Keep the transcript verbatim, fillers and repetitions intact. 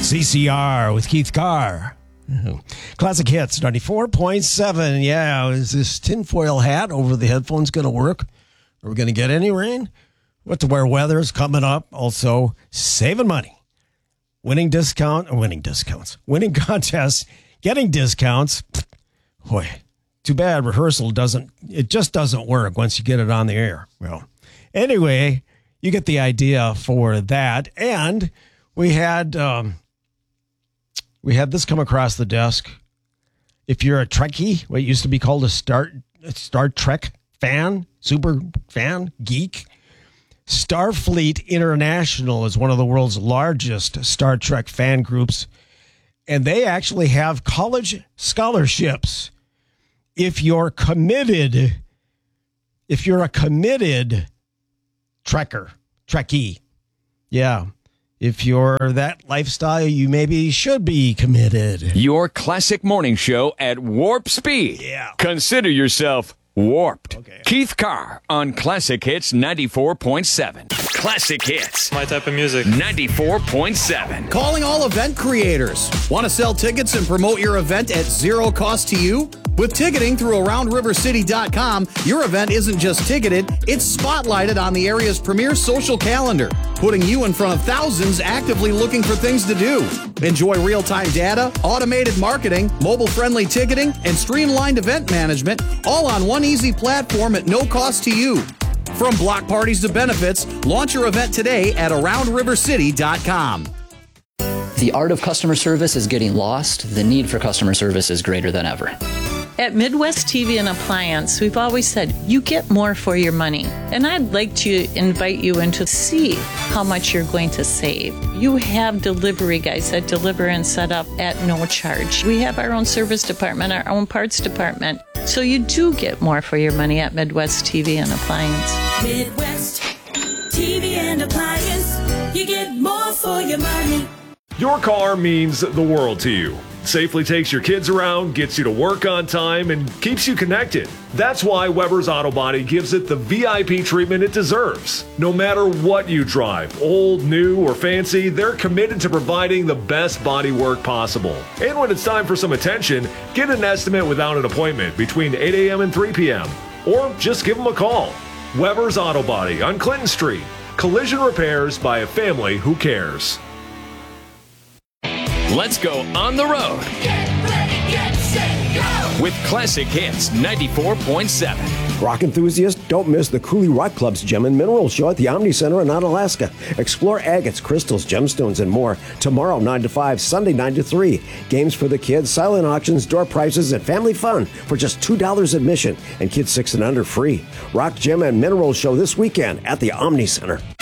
C C R with Keith Carr. Classic Hits, ninety-four point seven. Yeah, is this tinfoil hat over the headphones going to work? Are we going to get any rain? What to wear weather is coming up. Also, saving money. Winning discount, or winning discounts. Winning contests, getting discounts. Boy, too bad rehearsal doesn't, it just doesn't work once you get it on the air. Well, anyway, you get the idea for that. And we had... Um, We had this come across the desk. If you're a Trekkie, what used to be called a Star, a Star Trek fan, super fan, geek, Starfleet International is one of the world's largest Star Trek fan groups, and they actually have college scholarships. If you're committed, if you're a committed Trekker, Trekkie, yeah. If you're that lifestyle, you maybe should be committed. Your classic morning show at warp speed. Yeah. Consider yourself warped. Okay. Keith Carr on Classic Hits ninety-four point seven. Classic Hits. My type of music. ninety-four point seven. Calling all event creators. Want to sell tickets and promote your event at zero cost to you? With ticketing through around river city dot com, your event isn't just ticketed, it's spotlighted on the area's premier social calendar, putting you in front of thousands actively looking for things to do. Enjoy real-time data, automated marketing, mobile-friendly ticketing, and streamlined event management, all on one easy platform at no cost to you. From block parties to benefits, launch your event today at around river city dot com. The art of customer service is getting lost. The need for customer service is greater than ever. At Midwest T V and Appliance, we've always said, you get more for your money. And I'd like to invite you in to see how much you're going to save. You have delivery guys that deliver and set up at no charge. We have our own service department, our own parts department. So you do get more for your money at Midwest T V and Appliance. Midwest T V and Appliance, you get more for your money. Your car means the world to you. Safely takes your kids around, gets you to work on time, and keeps you connected. That's why Weber's Auto Body gives it the V I P treatment it deserves. No matter what you drive, old, new, or fancy, they're committed to providing the best body work possible. And when it's time for some attention, get an estimate without an appointment between eight a.m. and three p.m. Or just give them a call. Weber's Auto Body on Clinton Street. Collision repairs by a family who cares. Let's go on the road. Get ready, get set, go! With Classic Hits ninety-four point seven. Rock enthusiasts, don't miss the Cooley Rock Club's Gem and Mineral Show at the Omni Center in Onalaska. Explore agates, crystals, gemstones, and more. Tomorrow, nine to five, Sunday, nine to three. Games for the kids, silent auctions, door prizes, and family fun for just two dollars admission. And kids six and under free. Rock, Gem, and Mineral Show this weekend at the Omni Center.